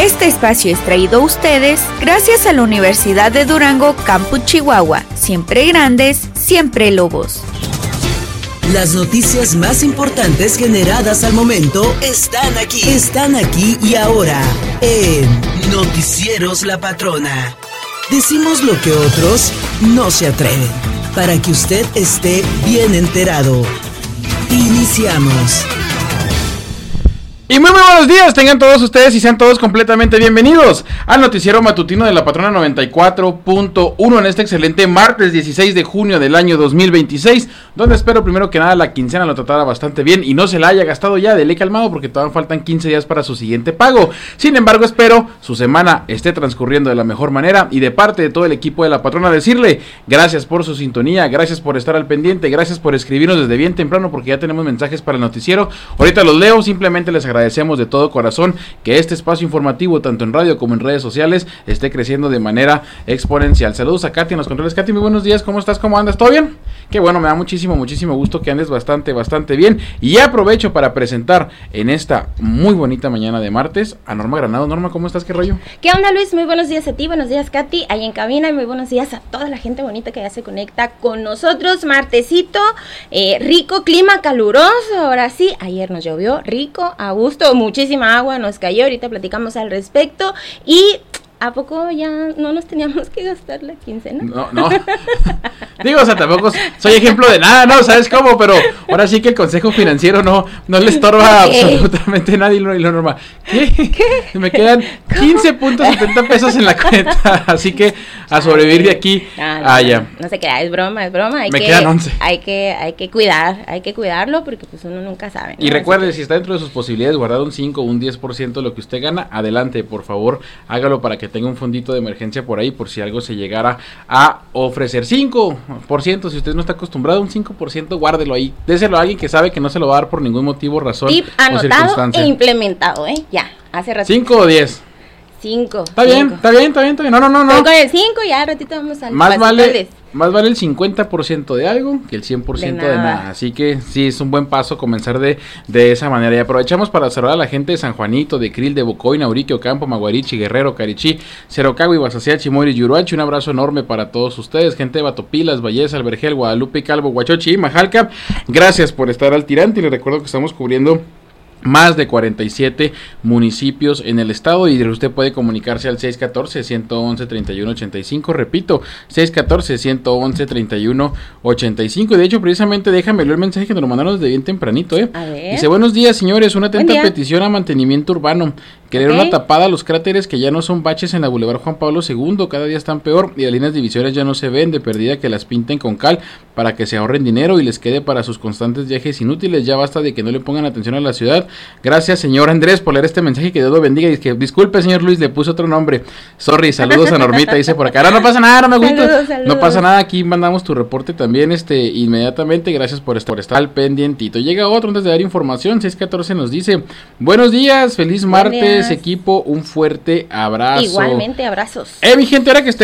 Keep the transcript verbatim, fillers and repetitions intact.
Este espacio es traído a ustedes gracias a la Universidad de Durango, Campus Chihuahua. Siempre grandes, siempre lobos. Las noticias más importantes generadas al momento están aquí. Están aquí y ahora en Noticieros La Patrona. Decimos lo que otros no se atreven, para que usted esté bien enterado. Iniciamos. Y muy, muy buenos días, tengan todos ustedes y sean todos completamente bienvenidos al noticiero matutino de La Patrona noventa y cuatro punto uno en este excelente martes dieciséis de junio del año dos mil veintiséis, donde espero primero que nada la quincena lo tratara bastante bien y no se la haya gastado ya, dele calmado porque todavía faltan quince días para su siguiente pago. Sin embargo, espero su semana esté transcurriendo de la mejor manera y de parte de todo el equipo de La Patrona decirle gracias por su sintonía, gracias por estar al pendiente, gracias por escribirnos desde bien temprano porque ya tenemos mensajes para el noticiero. Ahorita los leo, simplemente les agradezco Agradecemos de todo corazón que este espacio informativo, tanto en radio como en redes sociales, esté creciendo de manera exponencial. Saludos a Katy en los controles. Katy, muy buenos días, ¿cómo estás? ¿Cómo andas? ¿Todo bien? Qué bueno, me da muchísimo, muchísimo gusto que andes bastante, bastante bien. Y aprovecho para presentar en esta muy bonita mañana de martes a Norma Granado. Norma, ¿cómo estás? ¿Qué rollo? ¿Qué onda, Luis? Muy buenos días a ti, buenos días, Katy, ahí en cabina, y muy buenos días a toda la gente bonita que ya se conecta con nosotros. Martesito, eh, rico, clima caluroso, ahora sí, ayer nos llovió, rico, a gusto, muchísima agua nos cayó, ahorita platicamos al respecto. Y ¿a poco ya no nos teníamos que gastar la quincena? No, no. Digo, o sea, tampoco soy ejemplo de nada, ¿no? ¿Sabes cómo? Pero ahora sí que el consejo financiero no, no le estorba okay. absolutamente a nadie. Y lo normal. ¿Qué? ¿Qué? Me quedan quince punto setenta pesos en la cuenta. Así que a sobrevivir de aquí no, no, a allá. No se queda, es broma, es broma. Hay Me que, quedan once. Hay que, hay que cuidar, hay que cuidarlo porque pues uno nunca sabe, ¿no? Y recuerde, si está dentro de sus posibilidades guardar un cinco o un diez por ciento de lo que usted gana, adelante, por favor, hágalo para que tenga un fondito de emergencia por ahí por si algo se llegara a ofrecer. Cinco por ciento, si usted no está acostumbrado, un cinco por ciento, guárdelo ahí. Déselo a alguien que sabe que no se lo va a dar por ningún motivo, razón Tip o anotado circunstancia. E implementado, ¿eh? Ya, hace ratito. ¿cinco o diez? cinco. Está bien, está bien, está bien, está bien. No, no, no, no. Pero con el cinco ya al ratito vamos al Más vale, más vale el cincuenta por ciento de algo que el cien por ciento de nada. de nada. Así que sí, es un buen paso comenzar de, de esa manera. Y aprovechamos para saludar a la gente de San Juanito, de Krill, de Bocoy, Nauriquio, Campo, Maguarichi, Guerrero, Carichí, Cerocagua, Ibasacía, Chimoiri, Yuruachi. Un abrazo enorme para todos ustedes. Gente de Batopilas, Valleza, Albergel, Guadalupe, Calvo, Huachochi y Majalca. Gracias por estar al tirante y les recuerdo que estamos cubriendo más de cuarenta y siete municipios en el estado y usted puede comunicarse al seis uno cuatro, uno uno uno, tres uno ocho cinco, repito, seis uno cuatro, uno uno uno, tres uno ocho cinco. Y de hecho, precisamente, déjame leer el mensaje que nos lo mandaron desde bien tempranito, ¿eh? A ver. Dice, buenos días, señores, una atenta petición a mantenimiento urbano. Querer okay. una tapada a los cráteres que ya no son baches en la Boulevard Juan Pablo segundo, cada día están peor y las líneas divisorias ya no se ven, de perdida que las pinten con cal para que se ahorren dinero y les quede para sus constantes viajes inútiles. Ya basta de que no le pongan atención a la ciudad. Gracias, señor Andrés, por leer este mensaje, que Dios lo bendiga. Y que disculpe, señor Luis, le puse otro nombre. Sorry, saludos a Normita, dice por acá. No, no pasa nada, no me gusta. Saludos, saludos. No pasa nada, aquí mandamos tu reporte también este inmediatamente. Gracias por estar, por estar al pendientito. Llega otro antes de dar información. seis catorce nos dice, buenos días, feliz martes, equipo, un fuerte abrazo. Igualmente, abrazos. Eh, mi gente, ahora que esté